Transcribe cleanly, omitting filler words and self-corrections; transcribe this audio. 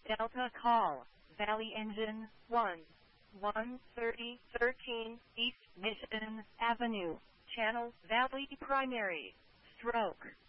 Delta call, Valley Engine 1, 13013 East Mission Avenue, Channel Valley Primary, Stroke.